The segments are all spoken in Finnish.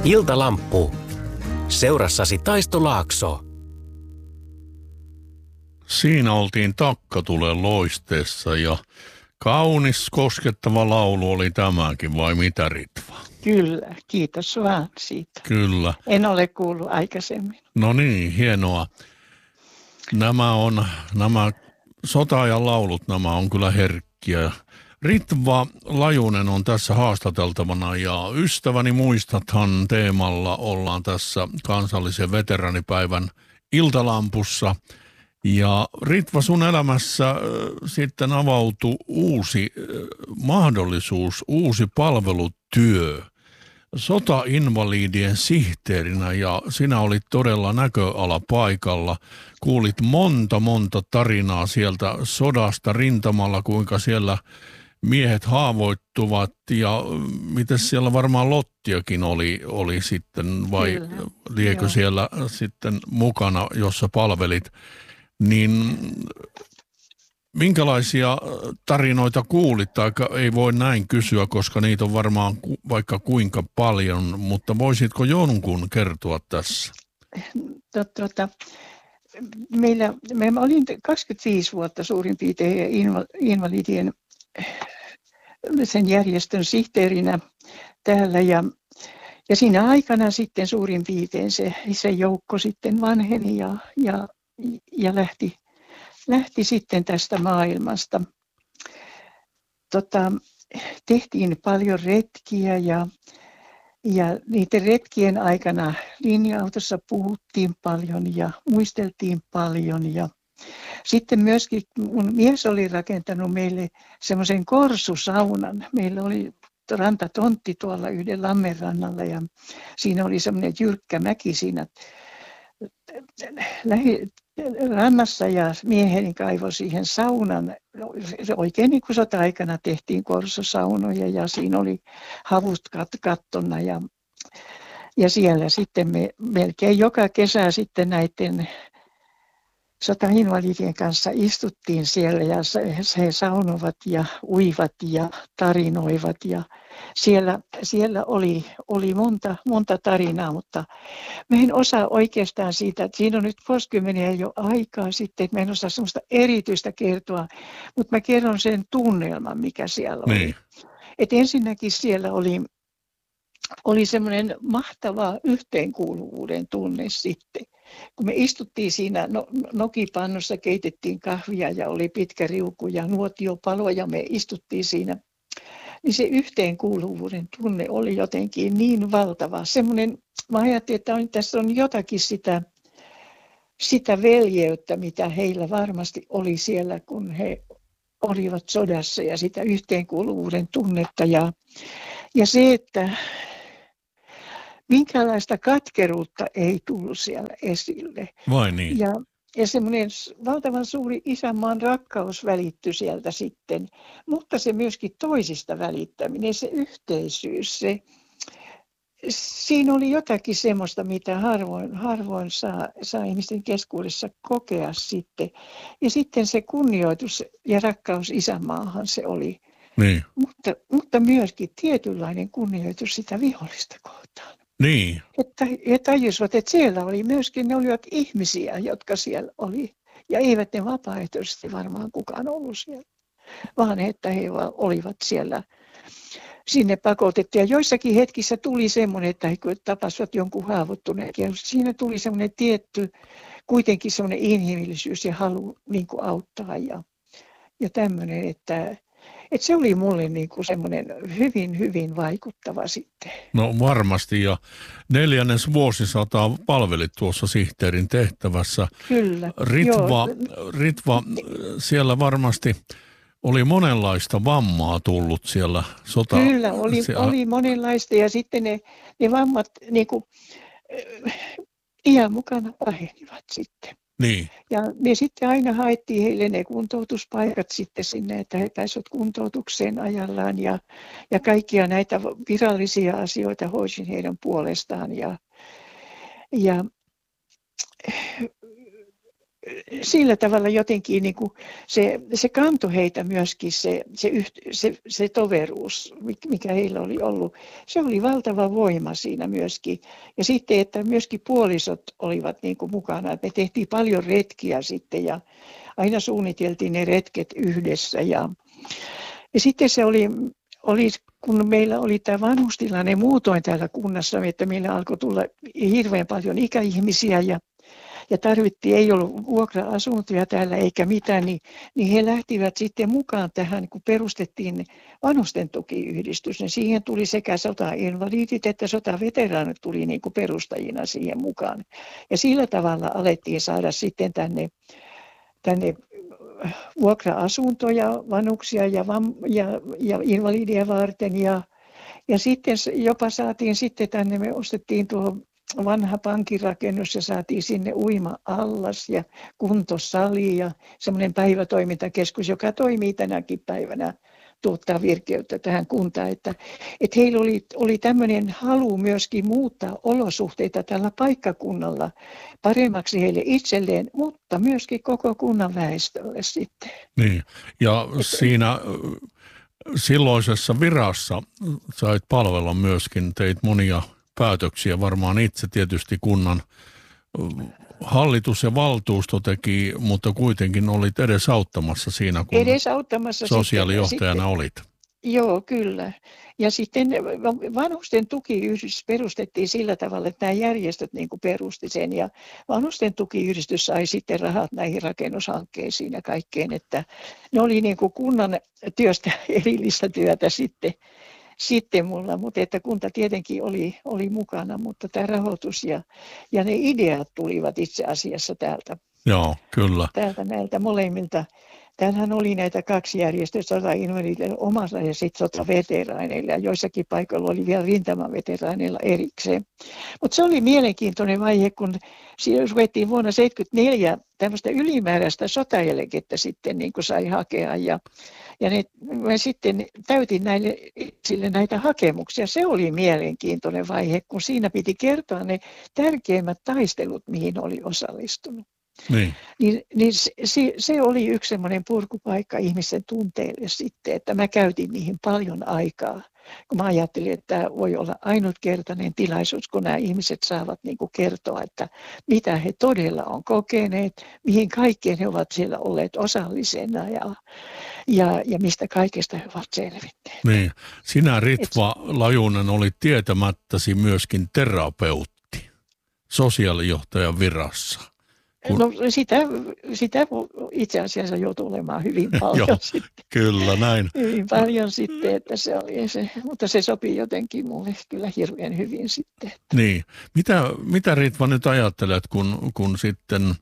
Iltalamppu. Seurassasi Taisto Laakso. Siinä oltiin Takkatulen loisteessa ja kaunis koskettava laulu oli tämäkin, vai mitä Ritva? Kyllä, kiitos vaan siitä. Kyllä. En ole kuullut aikaisemmin. No niin, hienoa. Nämä sota-ajan laulut, nämä on kyllä herkkiä. Ritva Lajunen on tässä haastateltavana ja ystäväni muistathan teemalla ollaan tässä kansallisen veteranipäivän iltalampussa. Ja Ritva, sun elämässä sitten avautui uusi mahdollisuus, uusi palvelutyö sotainvalidien sihteerinä ja sinä olit todella näköalapaikalla. Kuulit monta tarinaa sieltä sodasta rintamalla, kuinka siellä miehet haavoittuvat ja miten siellä varmaan Lottiakin oli sitten vai Kyllä, liekö joo. siellä sitten mukana, jossa palvelit. Niin minkälaisia tarinoita kuulit, tai ei voi näin kysyä, koska niitä on varmaan vaikka kuinka paljon, mutta voisitko jonkun kertoa tässä? Mä olin 25 vuotta suurin piirtein invalidien sen järjestön sihteerinä täällä ja siinä aikana sitten suurin piirtein se joukko sitten vanheni ja lähti sitten tästä maailmasta. Tehtiin paljon retkiä ja niiden retkien aikana linja-autossa puhuttiin paljon ja muisteltiin paljon. Ja sitten myöskin mun mies oli rakentanut meille semmoisen korsusaunan. Meillä oli rantatontti tuolla yhden lammen rannalla ja siinä oli semmoinen jyrkkä mäki siinä rannassa ja mieheni kaivoi siihen saunan. Oikein niin kuin sota-aikana tehtiin korsosaunoja ja siinä oli havut kattona ja siellä sitten me melkein joka kesä sitten näiden sotainvalidien kanssa istuttiin siellä ja he saunovat ja uivat ja tarinoivat ja siellä oli monta tarinaa, mutta mä en osaa oikeastaan siitä, että siinä on nyt vuosikymmeniä jo aikaa sitten, että mä en osaa semmoista erityistä kertoa, mutta mä kerron sen tunnelman, mikä siellä oli. Niin. Et ensinnäkin siellä oli semmoinen mahtava yhteenkuuluvuuden tunne sitten. Kun me istuttiin siinä nokipannussa, keitettiin kahvia ja oli pitkä riuku ja nuotiopalo ja me istuttiin siinä, niin se yhteenkuuluvuuden tunne oli jotenkin niin valtava. Semmoinen, mä ajattelin, että tässä on jotakin sitä veljeyttä, mitä heillä varmasti oli siellä, kun he olivat sodassa ja sitä yhteenkuuluvuuden tunnetta ja se, että minkälaista katkeruutta ei tullut siellä esille. Vai niin? Ja semmoinen valtavan suuri isänmaan rakkaus välittyi sieltä sitten, mutta se myöskin toisista välittäminen, se yhteisyys, siinä oli jotakin semmoista, mitä harvoin saa ihmisten keskuudessa kokea sitten. Ja sitten se kunnioitus ja rakkaus isänmaahan se oli, Niin. mutta myöskin tietynlainen kunnioitus sitä vihollista kohtaan. Niin. He tajusivat, että siellä oli myöskin, ne olivat ihmisiä, jotka siellä oli. Ja eivät ne vapaaehtoisesti varmaan kukaan ollut siellä, vaan että he olivat siellä sinne pakotettu. Ja joissakin hetkissä tuli semmoinen, että he tapasivat jonkun haavoittuneen. Ja siinä tuli semmoinen tietty, kuitenkin semmoinen inhimillisyys ja halu niin kuin auttaa ja tämmöinen, että se oli mulle niin kuin semmoinen hyvin vaikuttava sitten. No varmasti, ja 4. vuosisataa palvelit tuossa sihteerin tehtävässä. Kyllä. Ritva, siellä varmasti oli monenlaista vammaa tullut siellä Kyllä, oli monenlaista ja sitten ne vammat niin kuin, iän mukana pahenivat sitten. Niin. Ja me sitten aina haettiin heille ne kuntoutuspaikat sitten sinne, että he pääsivät kuntoutukseen ajallaan ja kaikkia näitä virallisia asioita hoisin heidän puolestaan. Ja sillä tavalla jotenkin niin kuin se kantoi heitä myöskin se toveruus, mikä heillä oli ollut. Se oli valtava voima siinä myöskin. Ja sitten, että myöskin puolisot olivat niin kuin mukana. Me tehtiin paljon retkiä sitten ja aina suunniteltiin ne retket yhdessä. Ja sitten se oli, kun meillä oli tämä vanhustilanne muutoin täällä kunnassa, että meillä alkoi tulla hirveän paljon ikäihmisiä ja tarvittiin, ei ollut vuokra-asuntoja täällä eikä mitään, niin he lähtivät sitten mukaan tähän, kun perustettiin vanhusten tukiyhdistys. Niin siihen tuli sekä sotainvalidit että sotaveteraanit tuli niin kuin perustajina siihen mukaan. Ja sillä tavalla alettiin saada sitten tänne vuokra-asuntoja vanhuksia ja invalideja varten ja sitten jopa saatiin sitten tänne, me ostettiin tuohon vanha pankirakennus ja saatiin sinne uima-allas ja kuntosali ja semmoinen päivätoimintakeskus, joka toimii tänäkin päivänä, tuottaa virkeyttä tähän kuntaan. Että heillä oli tämmöinen halu myöskin muuttaa olosuhteita tällä paikkakunnalla paremmaksi heille itselleen, mutta myöskin koko kunnan väestölle sitten. Niin, ja siinä silloisessa virassa sait palvella myöskin, teit monia päätöksiä varmaan itse tietysti kunnan hallitus ja valtuusto teki, mutta kuitenkin olit edesauttamassa siinä, kun sosiaalijohtajana olit. Joo, kyllä. Ja sitten vanhusten tukiyhdistys perustettiin sillä tavalla, että nämä järjestöt niin kuin perusti sen. Ja vanhusten tukiyhdistys sai sitten rahat näihin rakennushankkeisiin ja kaikkeen. Että ne oli niin kuin kunnan työstä erillistä työtä sitten mulla, mutta että kunta tietenkin oli mukana, mutta tämä rahoitus ja ne ideat tulivat itse asiassa täältä. Joo, kyllä. Täältä näiltä molemmilta. Täällähän oli näitä kaksi järjestöä, sotainvalideilla omassa ja sitten sotaveteraaneilla, ja joissakin paikoilla oli vielä rintamaveteraaneilla erikseen. Mutta se oli mielenkiintoinen vaihe, kun ruvettiin vuonna 1974 tämmöistä ylimääräistä sotaeläkettä sitten niin kuin sai hakea, ja mä sitten täytin sille näitä hakemuksia. Se oli mielenkiintoinen vaihe, kun siinä piti kertoa ne tärkeimmät taistelut, mihin oli osallistunut. Niin se oli yksi semmoinen purkupaikka ihmisen tunteille sitten, että mä käytin niihin paljon aikaa, kun mä ajattelin, että tämä voi olla ainutkertainen tilaisuus, kun nämä ihmiset saavat niin kuin kertoa, että mitä he todella on kokeneet, mihin kaikkeen he ovat siellä olleet osallisena ja mistä kaikesta he ovat selvinneet. Niin. Sinä, Ritva Lajunen, olit tietämättäsi myöskin terapeutti sosiaalijohtajan virassa. No sitä itse asiassa joutui olemaan hyvin paljon Joo, sitten. Kyllä, näin. Hyvin paljon sitten, että se oli se, mutta se sopii jotenkin mulle kyllä hirveän hyvin sitten. Niin. Mitä Ritva nyt ajattelet, kun sitten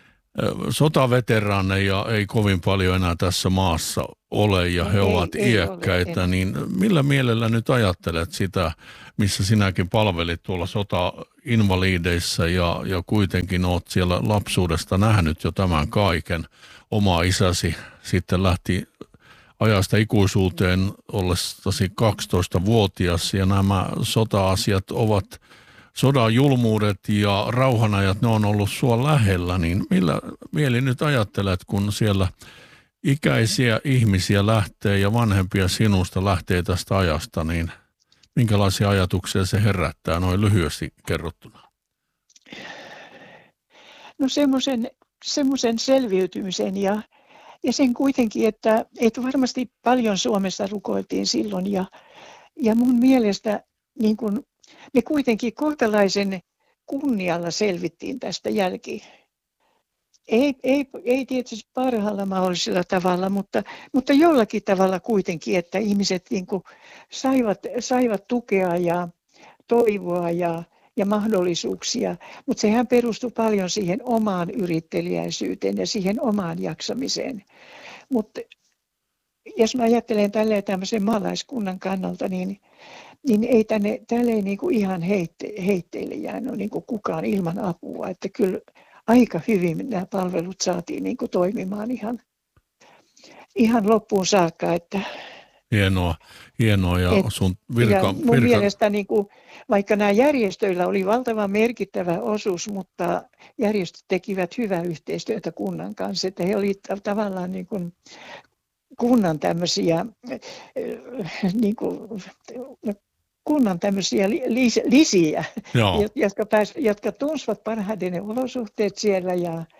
sotaveteraaneja ei kovin paljon enää tässä maassa ole ja he ovat iäkkäitä, niin millä mielellä nyt ajattelet sitä, missä sinäkin palvelit tuolla sotainvalideissa ja kuitenkin olet siellä lapsuudesta nähnyt jo tämän kaiken. Oma isäsi sitten lähti ajasta ikuisuuteen ollessasi 12-vuotias ja nämä sota-asiat ovat sodan julmuudet ja rauhanajat, ne on ollut sua lähellä, niin millä mieli nyt ajattelet, kun siellä ikäisiä ihmisiä lähtee ja vanhempia sinusta lähtee tästä ajasta, niin minkälaisia ajatuksia se herättää noin lyhyesti kerrottuna? No semmoisen selviytymisen ja sen kuitenkin, että varmasti paljon Suomessa rukoiltiin silloin ja mun mielestä niin kun me kuitenkin kohtalaisen kunnialla selvittiin tästä Ei tietysti parhaalla mahdollisella tavalla, mutta jollakin tavalla kuitenkin, että ihmiset niin kuin saivat tukea ja toivoa ja mahdollisuuksia, mutta sehän perustui paljon siihen omaan yritteliäisyyteen ja siihen omaan jaksamiseen. Mutta jos mä ajattelen tämmöisen maalaiskunnan kannalta, niin ei tälle ei niinku ihan heitteille jäänyt niinku kukaan ilman apua, että kyllä aika hyvin nämä palvelut saatiin niinku toimimaan ihan loppuun saakka, että Hienoa, hienoa ja sun Ja mun mielestä niin kuin, vaikka nämä järjestöillä oli valtavan merkittävä osuus, mutta järjestöt tekivät hyvää yhteistyötä kunnan kanssa, että he olivat tavallaan niin kuin kunnan tämmöisiä niin kuin, kunnan tämmöisiä lisiä, jotka tunsivat parhaiten ne olosuhteet siellä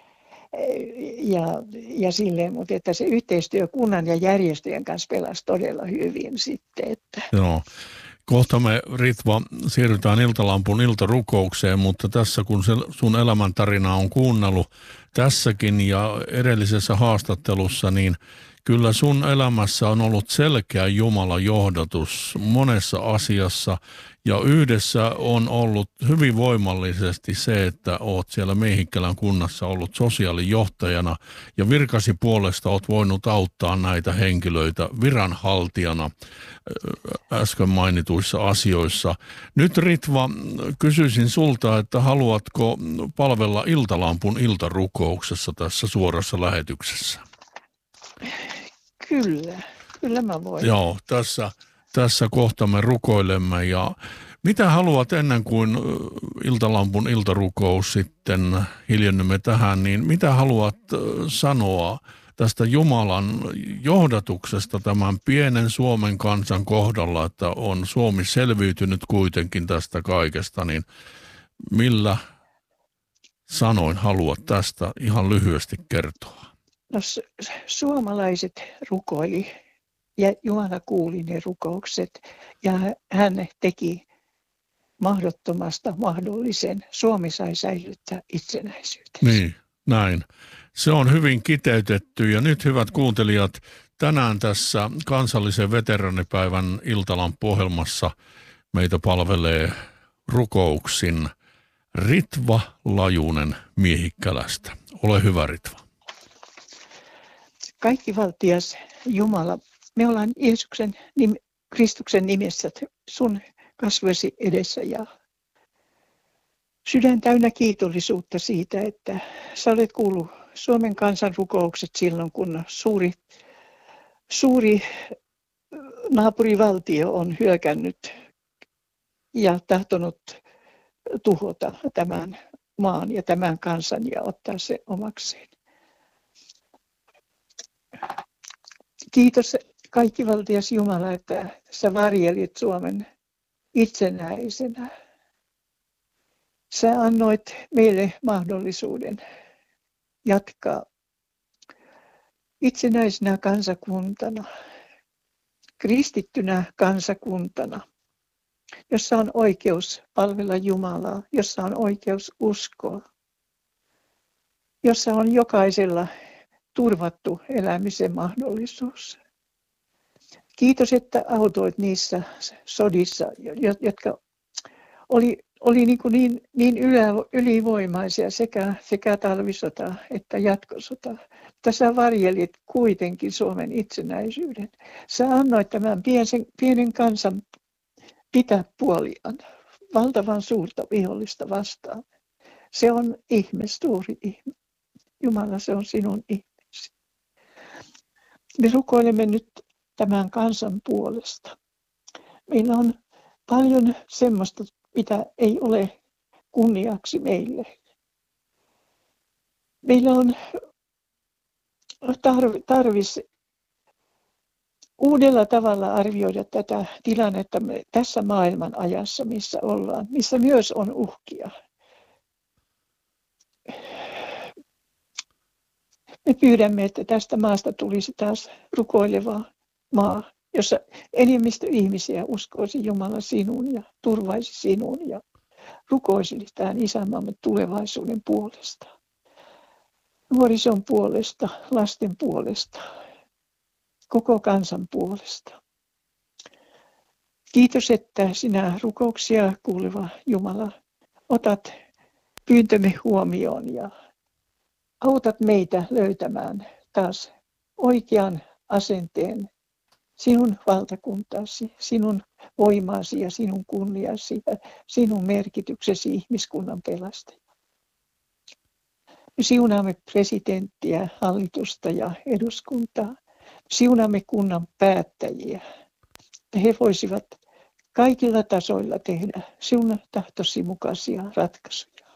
ja silleen, mutta että se yhteistyö kunnan ja järjestöjen kanssa pelasi todella hyvin sitten. Että. Joo. Kohta me, Ritva, siirrytään Iltalampun iltarukoukseen, mutta tässä kun sun elämäntarina on kuunnellut tässäkin ja edellisessä haastattelussa, niin kyllä sun elämässä on ollut selkeä Jumalan johdatus monessa asiassa ja yhdessä on ollut hyvin voimallisesti se, että oot siellä Miehikkälän kunnassa ollut sosiaalijohtajana ja virkasi puolesta oot voinut auttaa näitä henkilöitä viranhaltijana äsken mainituissa asioissa. Nyt Ritva, kysyisin sulta, että haluatko palvella Iltalampun iltarukouksessa tässä suorassa lähetyksessä? Kyllä mä voin. Joo, tässä kohta me rukoilemme ja mitä haluat ennen kuin Iltalampun iltarukous sitten hiljennymme tähän, niin mitä haluat sanoa tästä Jumalan johdatuksesta tämän pienen Suomen kansan kohdalla, että on Suomi selviytynyt kuitenkin tästä kaikesta, niin millä sanoin haluat tästä ihan lyhyesti kertoa? No, suomalaiset rukoili ja Jumala kuuli ne rukoukset ja hän teki mahdottomasta mahdollisen. Suomi sai säilyttää itsenäisyytensä. Niin, näin. Se on hyvin kiteytetty ja nyt hyvät kuuntelijat, tänään tässä kansallisen veteraanipäivän Iltalampu-ohjelmassa meitä palvelee rukouksin Ritva Lajunen Miehikkälästä. Ole hyvä, Ritva. Kaikkivaltias Jumala, me ollaan Kristuksen nimessä sun kasvoisi edessä ja sydän täynnä kiitollisuutta siitä, että sä olet kuullut Suomen kansan rukoukset silloin, kun suuri naapurivaltio on hyökännyt ja tahtonut tuhota tämän maan ja tämän kansan ja ottaa se omakseen. Kiitos kaikkivaltias Jumala, että sä varjelit Suomen itsenäisenä. Sä annoit meille mahdollisuuden jatkaa itsenäisenä kansakuntana, kristittynä kansakuntana, jossa on oikeus palvella Jumalaa, jossa on oikeus uskoa, jossa on jokaisella turvattu elämisen mahdollisuus. Kiitos, että autoit niissä sodissa, jotka oli niin ylivoimaisia sekä talvisota että jatkosota. Mutta sä varjelit kuitenkin Suomen itsenäisyyden. Sä annoit tämän pienen kansan pitää puoliaan valtavan suurta vihollista vastaan. Se on ihme, suuri ihme. Jumala, se on sinun ihmeesi. Me rukoilemme nyt tämän kansan puolesta. Meillä on paljon semmoista, mitä ei ole kunniaksi meille. Meillä on tarvis uudella tavalla arvioida tätä tilannetta tässä maailman ajassa, missä ollaan, missä myös on uhkia. Me pyydämme, että tästä maasta tulisi taas rukoileva maa, jossa enemmistö ihmisiä uskoisi Jumala sinun ja turvaisi sinun ja rukoisi tämän isänmaamme tulevaisuuden puolesta. Nuorison puolesta, lasten puolesta, koko kansan puolesta. Kiitos, että sinä rukouksia kuuleva Jumala otat pyyntömme huomioon ja autat meitä löytämään taas oikean asenteen sinun valtakuntasi, sinun voimaasi ja sinun kunniasi ja sinun merkityksesi ihmiskunnan pelastajana. Me siunaamme presidenttiä, hallitusta ja eduskuntaa. Siunaamme kunnan päättäjiä. että he voisivat kaikilla tasoilla tehdä sinun tahtosi mukaisia ratkaisuja.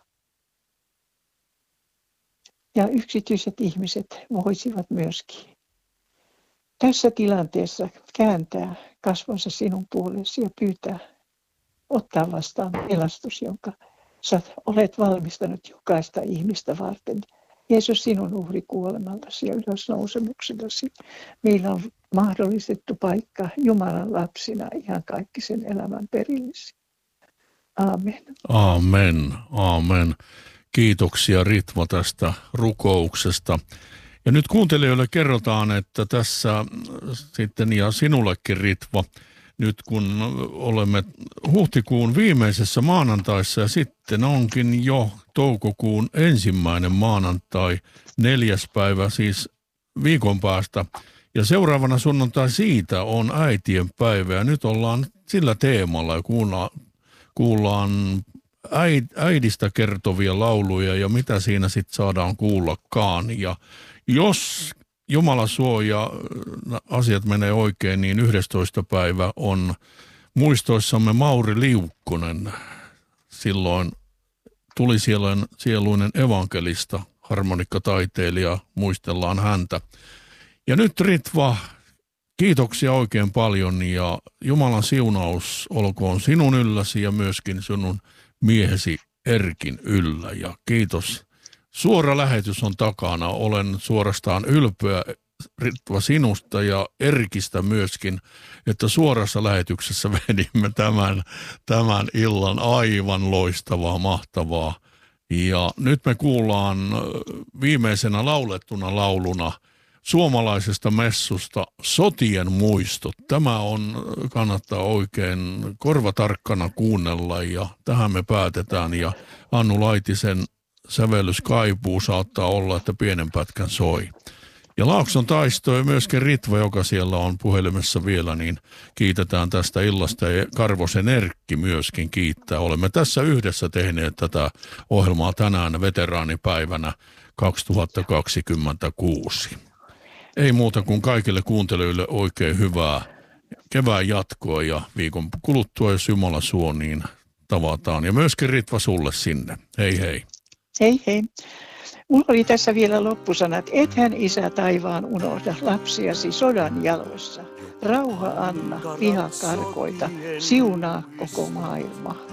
Ja yksityiset ihmiset voisivat myöskin tässä tilanteessa kääntää kasvonsa sinun puolesi ja pyytää ottaa vastaan pelastus, jonka sä olet valmistanut jokaista ihmistä varten. Jeesus, sinun uhrikuolemallasi ja ylösnousemuksellasi meillä on mahdollistettu paikka Jumalan lapsina ihan kaikki sen elämän perillisiin. Aamen. Aamen, aamen. Kiitoksia Ritva tästä rukouksesta. Ja nyt kuuntelijoille kerrotaan, että tässä sitten ja sinullekin Ritva, nyt kun olemme huhtikuun viimeisessä maanantaissa ja sitten onkin jo toukokuun 1. maanantai, 4. päivä, siis viikon päästä. Ja seuraavana sunnuntai siitä on äitien päivä ja nyt ollaan sillä teemalla ja kuullaan äidistä kertovia lauluja ja mitä siinä sitten saadaan kuullakaan. Ja jos Jumala suoja asiat menee oikein, niin 11. päivä on muistoissamme Mauri Liukkonen. Silloin tuli sieluinen evankelista, harmonikkataiteilija, muistellaan häntä. Ja nyt Ritva, kiitoksia oikein paljon ja Jumalan siunaus olkoon sinun ylläsi ja myöskin sinun miehesi Erkin yllä. Ja kiitos. Suora lähetys on takana. Olen suorastaan ylpeä Ritva sinusta ja Erkistä myöskin, että suorassa lähetyksessä vedimme tämän illan aivan loistavaa, mahtavaa. Ja nyt me kuullaan viimeisenä laulettuna lauluna suomalaisesta messusta Sotien muistot. Tämä kannattaa oikein korvatarkkana kuunnella ja tähän me päätetään ja Annu Laitisen sävellys kaipuu saattaa olla, että pienen pätkän soi. Ja Laakson Taisto ja myöskin Ritva, joka siellä on puhelimessa vielä, niin kiitetään tästä illasta ja Karvosen Erkki myöskin kiittää. Olemme tässä yhdessä tehneet tätä ohjelmaa tänään veteraanipäivänä 2026. Ei muuta kuin kaikille kuuntelijoille oikein hyvää kevään jatkoa ja viikon kuluttua, jos Jumala suo, niin tavataan. Ja myöskin Ritva sulle sinne. Hei hei. Hei hei. Mulla oli tässä vielä loppusanat. Ethän Isä taivaan unohda lapsiasi sodan jaloissa. Rauha anna, viha karkoita, siunaa koko maailma.